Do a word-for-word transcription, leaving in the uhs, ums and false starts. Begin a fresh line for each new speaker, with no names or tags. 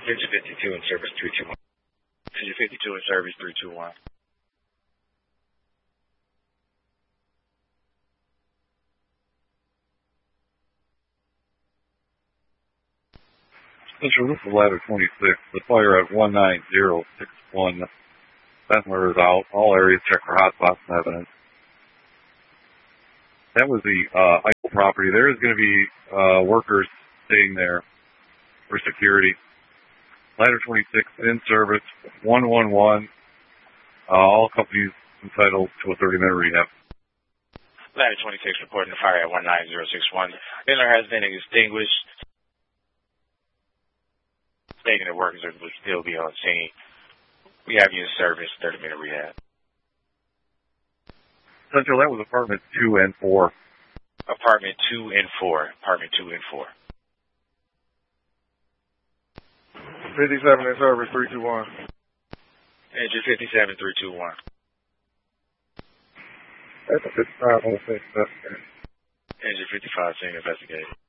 Engine fifty-two in service three two one. Engine fifty-two in service three two one.
Central, this is ladder twenty-six. The fire at one nine zero six one. Bentler is out. All areas check for hotspots and evidence. That was the uh, Eichel property. There is going to be uh, workers staying there for security. Ladder twenty-six in service, one one one. Uh, all companies entitled to a thirty minute rehab.
Ladder twenty-six reporting the fire at one nine zero six one. Bentler has been extinguished. Stating the workers will still be on scene. We have you in service, thirty minute rehab.
Central, that was apartment two and four.
Apartment two and four. Apartment two and four.
fifty-seven in service, three two one.
Engine fifty-seven, three two one.
That's a fifty-five on six.
Engine fifty-five, seeing investigated.